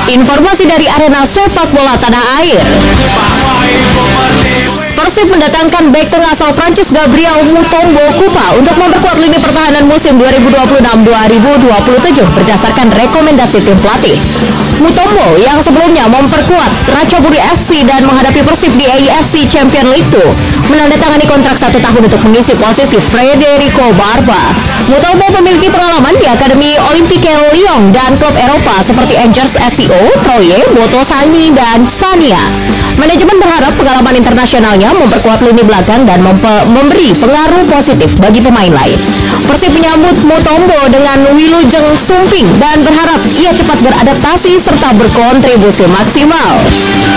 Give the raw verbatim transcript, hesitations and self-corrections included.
Informasi dari arena sepak bola tanah air. Persib mendatangkan bek tengah asal Prancis Gabriel Mutombo Kupa untuk memperkuat lini pertahanan musim dua ribu dua puluh enam dua ribu dua puluh tujuh berdasarkan rekomendasi tim pelatih. Mutombo yang sebelumnya memperkuat Ratchaburi F C dan menghadapi Persib di A F C Champions League dua menandatangani kontrak satu tahun untuk mengisi posisi Federico Barba. Mutombo memiliki pengalaman di Akademi Olympique Lyon dan klub Eropa seperti Angers S C O, Troyes, Botoşani, dan Sania. Manajemen berharap pengalaman internasionalnya memperkuat lini belakang dan memberi pengaruh positif bagi pemain lain. Persib menyambut Mutombo dengan Wilujeng Sumping dan berharap ia cepat beradaptasi serta berkontribusi maksimal.